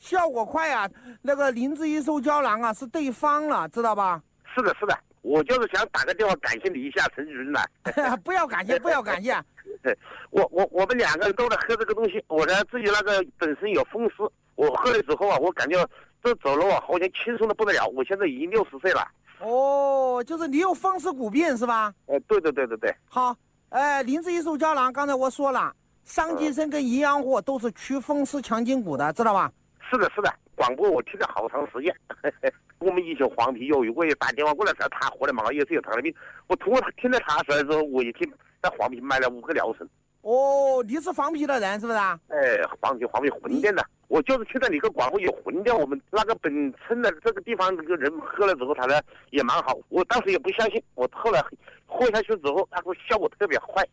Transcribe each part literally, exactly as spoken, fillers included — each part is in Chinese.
效果快啊！那个灵芝益寿胶囊啊，是对方了，知道吧？ 是的，是的，我就是想打个电话感谢你一下，陈主任呐。 不要感谢，不要感谢。 我我我们两个人都在喝这个东西，我呢自己那个本身有风湿，我喝了之后啊，我感觉这走路啊好像轻松的不得了。我现在已经六十岁了。 哦，就是你有风湿骨病是吧？ 呃，对对对对对。 好，呃，灵芝益寿胶囊，刚才我说了，桑寄生跟营养货都是祛风湿强筋骨的，知道吧？ 是的，是的，广播我听了好长时间。我们以前黄皮有一位打电话过来说他活的嘛，也是有糖尿病。我通过他听了他说的时候，我一听在黄皮买了五个疗程。 哦，你是黄皮的人是不是啊？ 哎，黄皮黄皮混店的，我就是听到你个广播有混店，我们那个本村的这个地方这个人喝了之后，他呢也蛮好。我当时也不相信，我后来喝下去之后，那个效果特别快。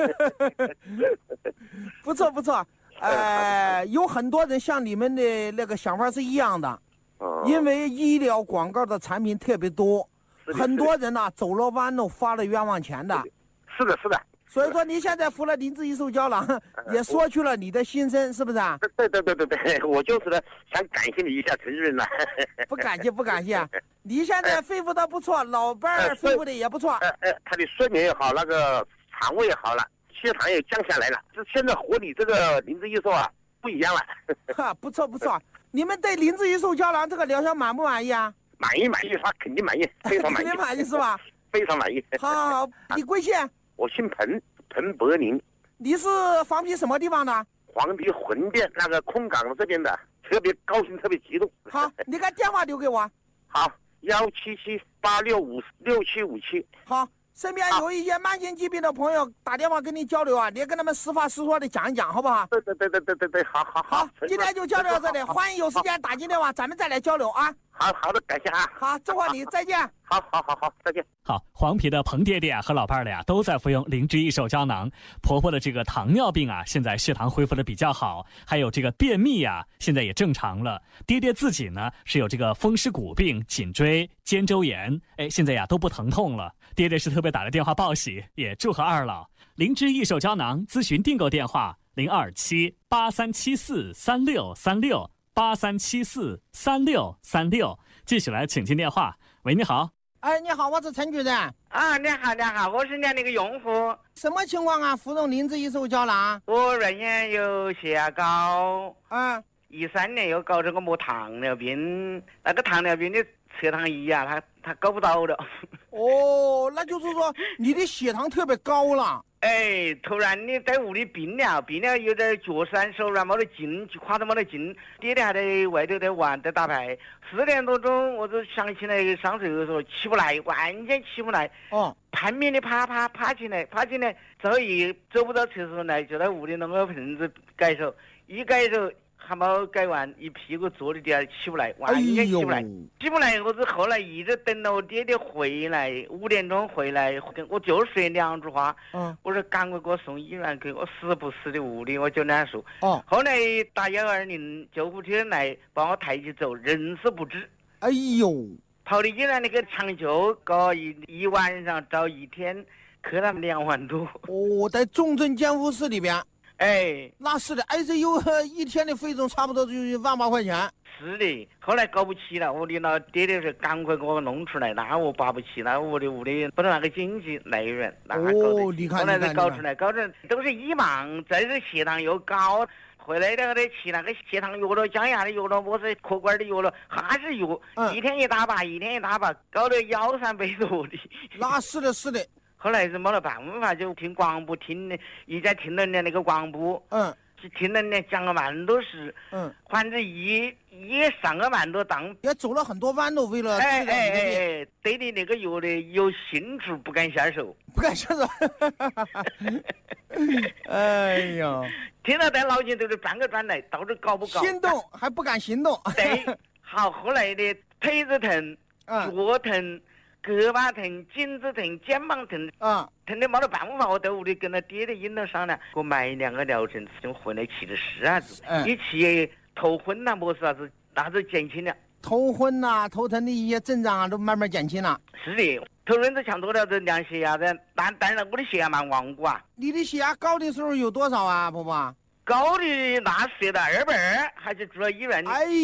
不错不错。呃，有很多人像你们的那个想法是一样的， 嗯、 因为医疗广告的产品特别多，很多人呢、啊、走了弯路花了冤枉钱的。 是的，是的。 所以说你现在服了灵芝益寿胶囊，也说出了你的心声，是不是啊？ 对对对对对，我就是呢想感谢你一下，陈主任呐。 不感谢不感谢，你现在恢复的不错，老伴儿恢复的也不错。 呃呃，他的睡眠也好，那个肠胃也好了。血糖也降下来了，这现在和你这个灵芝益寿啊不一样了。 哈，不错不错。你们对灵芝益寿胶囊这个疗效满不满意啊？ 满意满意，他肯定满意，非常满意。 肯定满意是吧？ 非常满意。 好好好，你贵姓？ 我姓彭，彭伯宁。 你是黄皮什么地方的？ 黄皮混店那个空港这边的，特别高兴，特别激动。 好，你把电话留给我。 好，幺七七八六五六七五七。 好。身边有一些慢性疾病的朋友打电话跟你交流啊，你跟他们实话实说的讲一讲，好不好？ 对对对对对对对，好好好。今天就交流到这里，欢迎有时间打进电话，咱们再来交流啊。 好好的，感谢啊。 好，祝贺你，再见。 好好好好，再见。 好，黄皮的彭爹爹啊和老伴儿的呀都在服用灵芝益寿胶囊。婆婆的这个糖尿病啊，现在血糖恢复的比较好，还有这个便秘啊，现在也正常了。爹爹自己呢是有这个风湿骨病、颈椎、肩周炎，哎，现在呀都不疼痛了。爹爹是特别打了电话报喜，也祝贺二老。灵芝益寿胶囊咨询订购电话零二七八三七四三六三六八三七四三六三六。继续来请进电话。喂，你好。 哎，你好，我是陈主任。 啊，你好，你好，我是你那个用户。 什么情况啊？服用灵芝益寿胶囊？ 我原先有血压高， 啊， 一三年又搞这个没糖尿病，那个糖尿病的测糖仪啊，它它搞不到的。 哦，那就是说你的血糖特别高了。 哎，突然你在屋里病了，病了有点脚酸手软，没得劲，就垮得没得劲。爹爹还在外头在玩在打牌，四点多钟我就想起来上厕所，起不来，完全起不来。 哦， 拼命的爬爬爬起来，爬起来之后一走不到厕所来，就在屋里弄个盆子改手，一改手还没改完，一屁股坐在地下起不来，完全起不来，起不来。我是后来一直等到我爹爹回来，五点钟回来，我就说两句话， 嗯， 我说赶快给我送医院去，我死不死的屋里，我就那样说。 哦， 后来打幺二零救护车来把我抬起走，人事不知。 哎呦， 跑到医院那个抢救，搞一一晚上找一天，磕他们两万多。 哦，在重症监护室里边。 哎， 那是的 ，I C U 一天的费用差不多就是万把块钱。 是的，后来搞不起了，我的老爹爹说赶快给我弄出来，那我拔不起，那我的屋里不是那个经济来源，那搞哦，你看， 后来才搞出来， 来，搞成都是一忙，再是血糖又高。回来那个得吃那个血糖药了、降压的药了、我是血管的药了，还是药， 嗯、 一天一大把，一天一大把，搞得腰三百多的。 那是的，是的。 后来是没得办法，就听广播，听一家听人家那个广播， 嗯， 是听人家讲个蛮多事， 嗯， 反正一也上个蛮多当， 也走了很多弯路，为了哎哎哎，对你那个药的有兴趣，不敢下手， 不敢下手。哎呀， 听到在脑筋都是转个转来，到底搞不搞？ 心动还不敢行动。 对，好，后来的腿子疼，脚疼。胳膊疼、颈子疼、肩膀疼， 啊， 疼的没得办法，我在屋里跟他爹的引导商量，给我买两个疗程，就回来吃的是啥子， 嗯、 一吃头昏呐，没啥子，那就减轻了。 头昏呐、啊、头疼的一些症状啊，都慢慢减轻了。 是的，头昏子强多了，就量血压的，但但是我的血压蛮顽固啊。 你的血压高的时候有多少啊，婆婆？ 高的那是到二百二，还是住了医院。 哎。